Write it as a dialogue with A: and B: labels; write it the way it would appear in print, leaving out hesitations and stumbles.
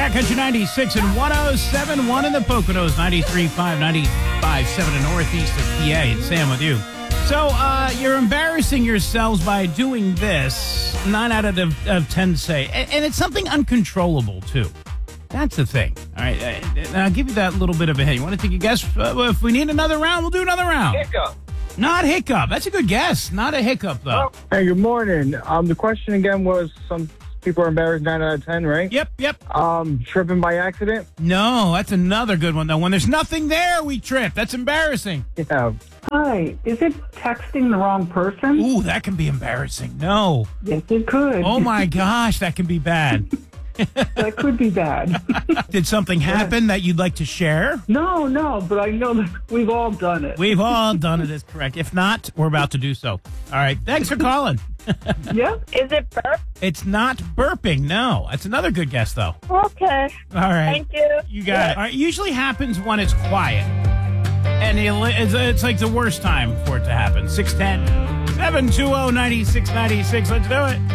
A: Cat Country 96 and 107.1 in the Poconos, 93.5, 95.7 in northeast of PA. It's Sam with you. So, you're embarrassing yourselves by doing this. 9 out of 10 say. And it's something uncontrollable, too. That's the thing. All right. And I'll give you that little bit of a hint. You want to take a guess? If we need another round, we'll do another round.
B: Hiccup.
A: Not hiccup. That's a good guess. Not a hiccup, though.
C: Hey, good morning. The question again was some people are embarrassed 9 out of 10, right?
A: Yep.
C: Tripping by accident?
A: No, that's another good one, though. When there's nothing there, we trip. That's embarrassing.
C: Yeah.
D: Hi, is it texting the wrong person?
A: Ooh, that can be embarrassing. No.
D: Yes, it could.
A: Oh, my gosh, that can be bad.
D: That could be bad.
A: Did something happen that you'd like to share?
D: No, but I know that we've all done it.
A: We've all done it, is correct. If not, we're about to do so. All right, thanks for calling.
D: Yeah?
E: Is it burp?
A: It's not burping, no. That's another good guess, though.
E: Okay.
A: All right.
E: Thank you.
A: You got it. All right, it usually happens when it's quiet. And it's like the worst time for it to happen. 610-720-9696. Let's do it.